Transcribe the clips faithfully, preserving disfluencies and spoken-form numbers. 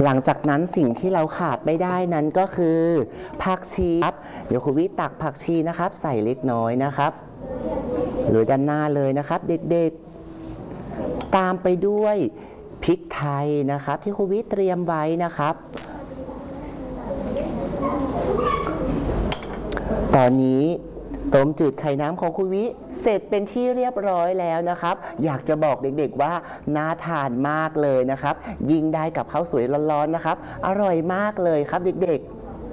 หลังจากนั้นสิ่งที่เราขาดไม่ได้นั้นก็คือผักชีครับเดี๋ยวครูวิตักผักชีนะครับใส่เล็กน้อยนะครับหรือด้านหน้าเลยนะครับเด็กๆตามไปด้วยพริกไทยนะครับที่ครูวิเตรียมไว้นะครับตอนนี้ต้มจืดไข่น้ำของครูวิเสร็จเป็นที่เรียบร้อยแล้วนะครับอยากจะบอกเด็กๆว่าน่าทานมากเลยนะครับยิ่งได้กับข้าวสวยร้อนๆนะครับอร่อยมากเลยครับเด็ก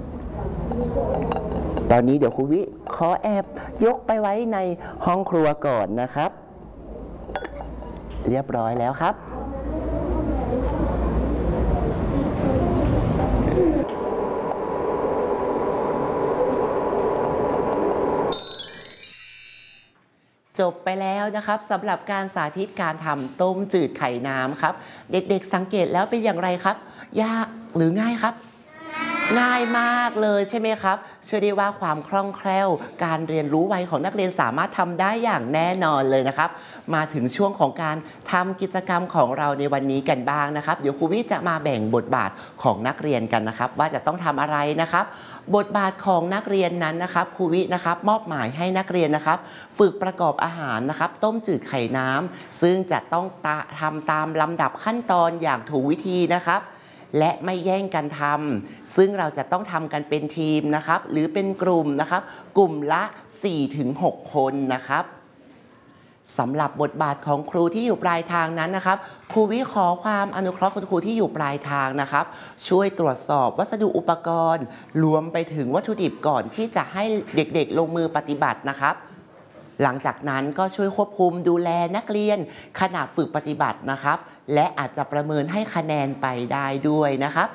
ๆตอนนี้เดี๋ยวครูวิขอแอบยกไปไว้ในห้องครัวก่อนนะครับเรียบร้อยแล้วครับจบไปแล้วนะครับสำหรับการสาธิตการทำต้มจืดไข่น้ำครับเด็กๆสังเกตแล้วเป็นอย่างไรครับยากหรือง่ายครับง่ายมากเลยใช่ไหมครับเชื่อได้ว่าความคล่องแคล่วการเรียนรู้ไวของนักเรียนสามารถทำได้อย่างแน่นอนเลยนะครับมาถึงช่วงของการทำกิจกรรมของเราในวันนี้กันบ้างนะครับเดี๋ยวครูวิจะมาแบ่งบทบาทของนักเรียนกันนะครับว่าจะต้องทำอะไรนะครับบทบาทของนักเรียนนั้นนะครับครูวินะครับมอบหมายให้นักเรียนนะครับฝึกประกอบอาหารนะครับต้มจืดไข่น้ำซึ่งจะต้องทำตามลำดับขั้นตอนอย่างถูกวิธีนะครับและไม่แย่งกันทำซึ่งเราจะต้องทำกันเป็นทีมนะครับหรือเป็นกลุ่มนะครับกลุ่มละ สี่ถึงหก คนนะครับสำหรับบทบาทของครูที่อยู่ปลายทางนั้นนะครับครูวิขอความอนุเคราะห์คุณครูที่อยู่ปลายทางนะครับช่วยตรวจสอบวัสดุอุปกรณ์รวมไปถึงวัตถุดิบก่อนที่จะให้เด็กๆลงมือปฏิบัตินะครับหลังจากนั้นก็ช่วยควบคุมดูแลนักเรียนขณะฝึกปฏิบัตินะครับและอาจจะประเมินให้คะแนนไปได้ด้วยนะครับ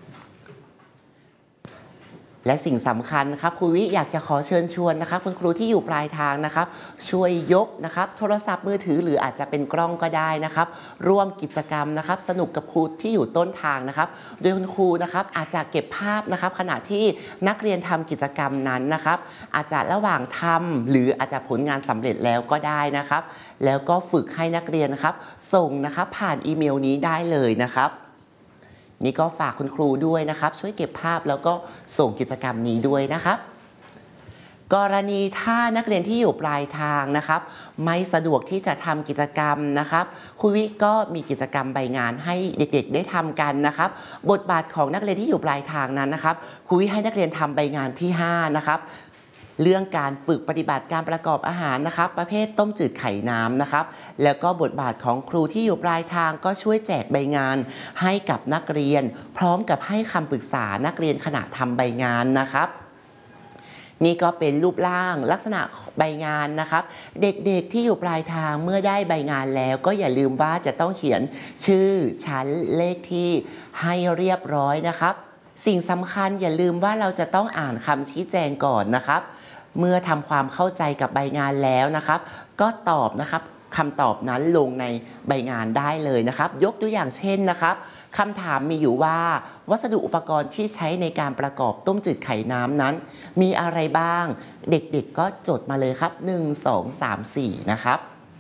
และสิ่งสำคัญนะครับครูวิอยากจะขอเชิญชวนนะครับคุณครูที่อยู่ปลายทางนะครับช่วยยกนะครับโทรศัพท์มือถือหรืออาจจะเป็นกล้องก็ได้นะครับร่วมกิจกรรมนะครับสนุกกับครูที่อยู่ต้นทางนะครับโดยคุณครูนะครับอาจจะเก็บภาพนะครับขณะที่นักเรียนทำกิจกรรมนั้นนะครับอาจจะระหว่างทำหรืออาจจะผลงานสำเร็จแล้วก็ได้นะครับแล้วก็ฝึกให้นักเรียนนะครับส่งนะครับผ่านอีเมลนี้ได้เลยนะครับนี่ก็ฝากคุณครูด้วยนะครับช่วยเก็บภาพแล้วก็ส่งกิจกรรมนี้ด้วยนะครับกรณีถ้านักเรียนที่อยู่ปลายทางนะครับไม่สะดวกที่จะทำกิจกรรมนะครับครูวิก็มีกิจกรรมใบงานให้เด็กๆได้ทำกันนะครับบทบาทของนักเรียนที่อยู่ปลายทางนั้นนะครับครูวิให้นักเรียนทำใบงานที่ห้านะครับเรื่องการฝึกปฏิบัติการประกอบอาหารนะครับประเภทต้มจืดไข่น้ำนะครับแล้วก็บทบาทของครูที่อยู่ปลายทางก็ช่วยแจกใบงานให้กับนักเรียนพร้อมกับให้คำปรึกษานักเรียนขณะทำใบงานนะครับนี่ก็เป็นรูปร่างลักษณะใบงานนะครับเด็กๆที่อยู่ปลายทางเมื่อได้ใบงานแล้วก็อย่าลืมว่าจะต้องเขียนชื่อชั้นเลขที่ให้เรียบร้อยนะครับสิ่งสำคัญอย่าลืมว่าเราจะต้องอ่านคำชี้แจงก่อนนะครับเมื่อทำความเข้าใจกับใบงานแล้วนะครับก็ตอบนะครับคำตอบนั้นลงในใบงานได้เลยนะครับยกตัวอย่างเช่นนะครับคำถามมีอยู่ว่าวัสดุอุปกรณ์ที่ใช้ในการประกอบต้มจืดไข่น้ำนั้นมีอะไรบ้างเด็กๆก็จดมาเลยครับหนึ่ง สอง สาม สี่นะครับ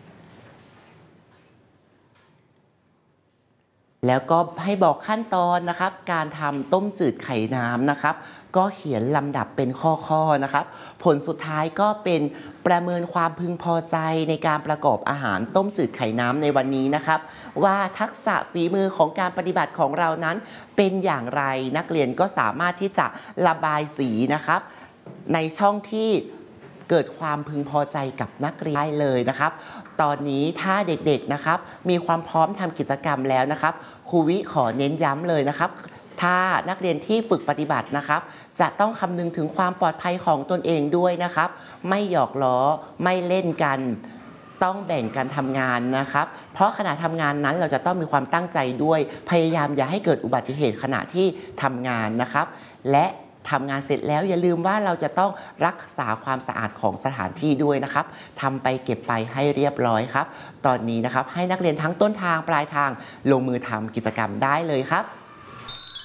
แล้วก็ให้บอกขั้นตอนนะครับการทำต้มจืดไข่น้ำนะครับก็เขียนลำดับเป็นข้อๆนะครับผลสุดท้ายก็เป็นประเมินความพึงพอใจในการประกอบอาหารต้มจืดไข่น้ำในวันนี้นะครับว่าทักษะฝีมือของการปฏิบัติของเรานั้นเป็นอย่างไรนักเรียนก็สามารถที่จะระบายสีนะครับในช่องที่เกิดความพึงพอใจกับนักเรียนได้เลยนะครับตอนนี้ถ้าเด็กๆนะครับมีความพร้อมทำกิจกรรมแล้วนะครับครูวิขอเน้นย้ำเลยนะครับถ้านักเรียนที่ฝึกปฏิบัตินะครับจะต้องคำนึงถึงความปลอดภัยของตนเองด้วยนะครับไม่หยอกล้อไม่เล่นกันต้องแบ่งกันทำงานนะครับเพราะขณะทำงานนั้นเราจะต้องมีความตั้งใจด้วยพยายามอย่าให้เกิดอุบัติเหตุขณะที่ทำงานนะครับและทำงานเสร็จแล้วอย่าลืมว่าเราจะต้องรักษาความสะอาดของสถานที่ด้วยนะครับทำไปเก็บไปให้เรียบร้อยครับตอนนี้นะครับให้นักเรียนทั้งต้นทางปลายทางลงมือทำกิจกรรมได้เลยครับ